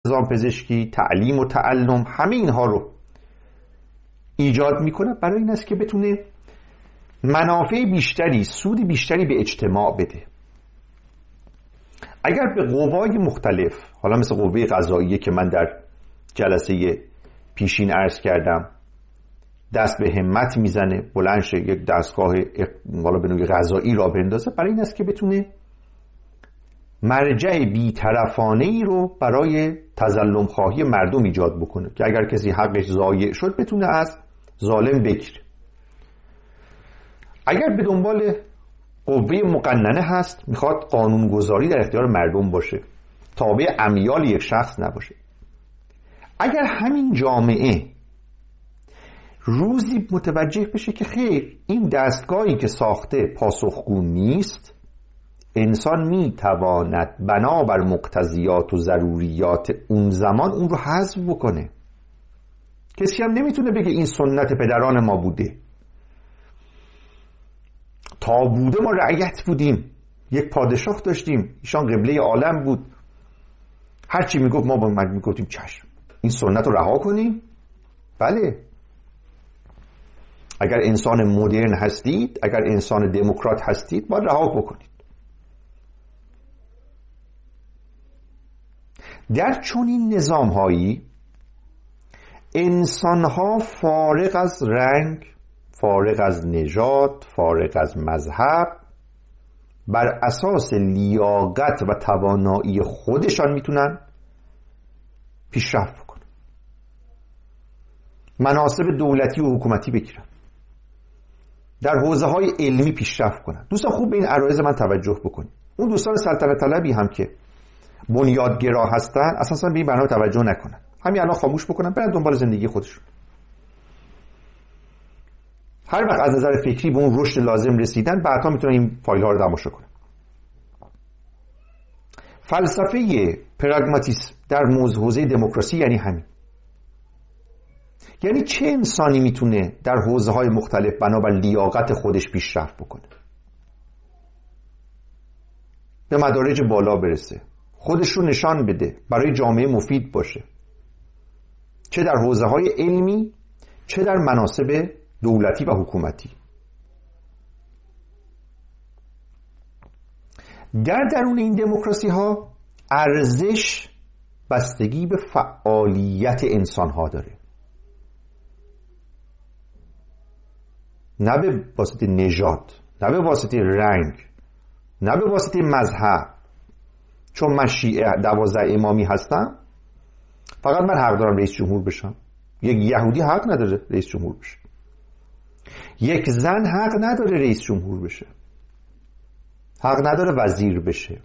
نظام پزشکی، تعلیم و تعلم، همه اینها رو ایجاد میکنه برای این است که بتونه منافع بیشتری، سود بیشتری به اجتماع بده. اگر به قوای مختلف، حالا مثل قوه قضاییه که من در جلسه پیشین عرض کردم، دست به همت میزنه، بلند شه یک دستگاه حالا به نوعی قضایی را بندازه، برای این است که بتونه مرجع بی‌طرفانه ای رو برای تظلم خواهی مردم ایجاد بکنه که اگر کسی حقش ضایع شد بتونه از ظالم بگیره. اگر به دنبال قوه مقننه هست، میخواد قانونگذاری در اختیار مردم باشه، تابع امیال یک شخص نباشه. اگر همین جامعه روزی متوجه بشه که خیر، این دستگاهی که ساخته پاسخگو نیست، انسان میتواند بنابر مقتضیات و ضروریات اون زمان اون رو حذف بکنه. کسی هم نمیتونه بگه این سنت پدران ما بوده. تا بوده ما رعیت بودیم، یک پادشاه داشتیم، ایشان قبله عالم بود، هرچی میگفت ما با من میگفتیم چشم، این سنت رو رها کنیم. بله، اگر انسان مدرن هستید، اگر انسان دموکرات هستید، باید رها بکنید. در چنین نظام‌هایی انسان‌ها فارغ از رنگ، فارغ از نژاد، فارغ از مذهب، بر اساس لیاقت و توانایی خودشان میتونن پیشرفت کنن، مناصب دولتی و حکومتی بگیرن، در حوزه‌های علمی پیشرفت کنن. دوستان خوب به این عرایض من توجه بکنید. اون دوستان سلطنت طلبی هم که بنیادگرا هستن اساسا به این برنامه توجه نکنن، همین الان خاموش بکنن، برن دنبال زندگی خودشون. هر وقت از نظر فکری به اون رشد لازم رسیدن، بعدها میتونن این فایل ها رو تماشا کنن. فلسفه پراگماتیسم در حوزه دموکراسی یعنی همین. یعنی چه انسانی میتونه در حوزه های مختلف بنابر لیاقت خودش پیشرفت بکنه، به مدارج بالا برسه، خودش رو نشان بده، برای جامعه مفید باشه، چه در حوزه های علمی، چه در مناصب دولتی و حکومتی. در درون این دموکراسی ها ارزش بستگی به فعالیت انسان ها داره، نه به واسطه نژاد، نه به واسطه رنگ، نه به واسطه مذهب. چون من شیعه 12 امامی هستم، فقط من حق دارم رئیس جمهور بشم. یک یهودی حق نداره رئیس جمهور بشه، یک زن حق نداره رئیس جمهور بشه، حق نداره وزیر بشه،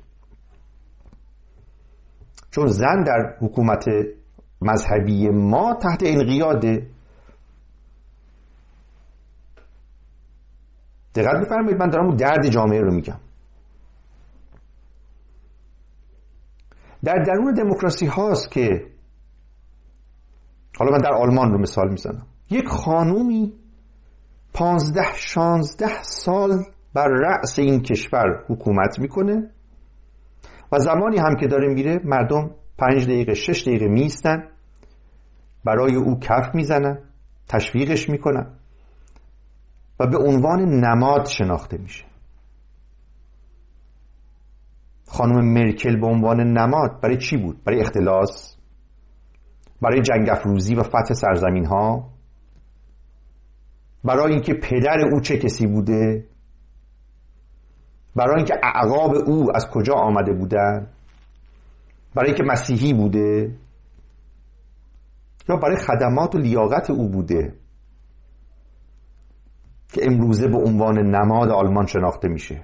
چون زن در حکومت مذهبی ما تحت انقیاده. دقت بفرمایید، من دارم اون درد جامعه رو میگم. در درون دموکراسی هاست که، حالا من در آلمان رو مثال میزنم، یک خانومی 15-16 سال بر رأس این کشور حکومت میکنه و زمانی هم که داره میره مردم 5 دقیقه 6 دقیقه میستن، برای او کف میزنن، تشویقش میکنن و به عنوان نماد شناخته میشه. خانم مرکل به عنوان نماد برای چی بود؟ برای اختلاس، برای جنگ افروزی و فتح سرزمین ها، برای اینکه پدر او چه کسی بوده، برای اینکه اعقاب او از کجا آمده بودن، برای اینکه مسیحی بوده، یا برای خدمات و لیاقت او بوده که امروزه به عنوان نماد آلمان شناخته میشه.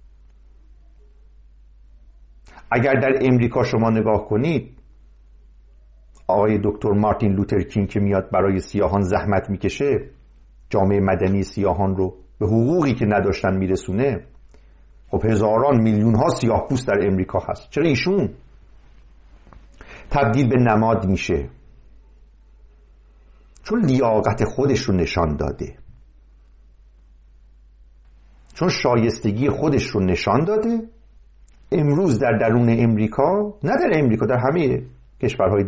اگر در امریکا شما نگاه کنید، آقای دکتر مارتین لوتر کینگ که میاد برای سیاهان زحمت میکشه، جامعه مدنی سیاهان رو به حقوقی که نداشتن میرسونه، خب هزاران میلیون ها سیاه پوست در امریکا هست. چرا ایشون تبدیل به نماد میشه؟ چون لیاقت خودش رو نشان داده، چون شایستگی خودش رو نشان داده. امروز در درون امریکا، نه در امریکا، در همه کشورهای